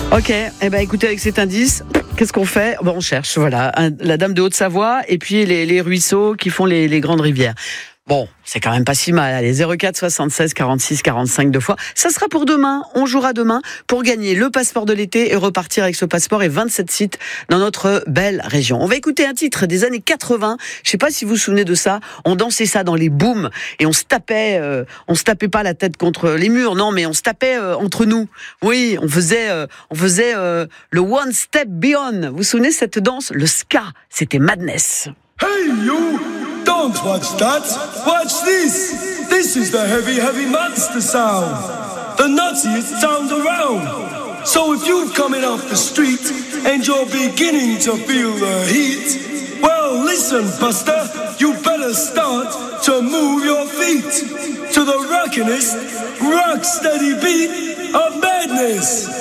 Ok, eh ben écoutez, avec cet indice, qu'est-ce qu'on fait ? On cherche, voilà, la Dame de Haute-Savoie et puis les ruisseaux qui font les grandes rivières. Bon, c'est quand même pas si mal. Allez, 04 76 46 45 deux fois. Ça sera pour demain. On jouera demain pour gagner le passeport de l'été et repartir avec ce passeport et 27 sites dans notre belle région. On va écouter un titre des années 80. Je sais pas si vous vous souvenez de ça. On dansait ça dans les booms et on se tapait pas la tête contre les murs, non, mais on se tapait entre nous. Oui, on faisait le One Step Beyond. Vous vous souvenez de cette danse ? Le ska, c'était Madness. Hey you! Don't watch that! Watch this! This is the heavy, heavy monster sound! The nuttiest sound around! So if you're coming off the street and you're beginning to feel the heat, well listen Buster, you better start to move your feet to the rockinest, rock steady beat of madness!